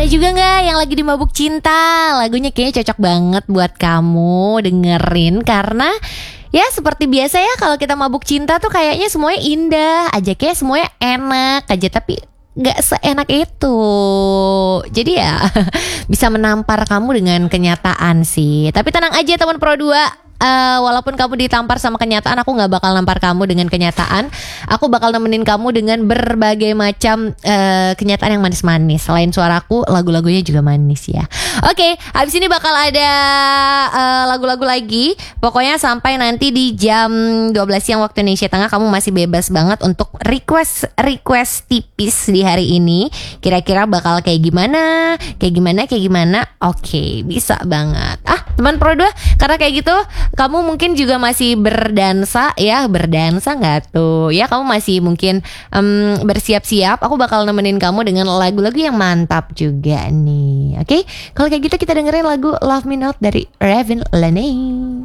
juga nggak yang lagi di mabuk cinta? Lagunya kayaknya cocok banget buat kamu dengerin. Karena ya seperti biasa ya, kalau kita mabuk cinta tuh kayaknya semuanya indah aja, kayak semuanya enak aja. Tapi gak seenak itu. Jadi ya bisa menampar kamu dengan kenyataan sih. Tapi tenang aja teman Pro 2, walaupun kamu ditampar sama kenyataan, aku gak bakal nampar kamu dengan kenyataan. Aku bakal nemenin kamu dengan berbagai macam kenyataan yang manis-manis. Selain suaraku, lagu-lagunya juga manis ya. Oke, habis ini bakal ada lagu-lagu lagi. Pokoknya sampai nanti di jam 12 siang waktu Indonesia Tengah, kamu masih bebas banget untuk request tipis di hari ini. Kira-kira bakal kayak gimana? Oke, bisa banget. Teman Pro 2, karena kayak gitu kamu mungkin juga masih berdansa nggak tuh? Ya, kamu masih mungkin bersiap-siap. Aku bakal nemenin kamu dengan lagu-lagu yang mantap juga nih. Oke, kalau kayak gitu kita dengerin lagu Love Me Not dari Raven Lane.